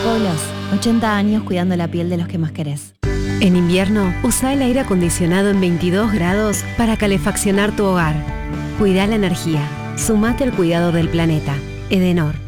Polos, 80 años cuidando la piel de los que más querés. En invierno, usa el aire acondicionado en 22 grados para calefaccionar tu hogar. Cuida la energía. Sumate al cuidado del planeta. Edenor.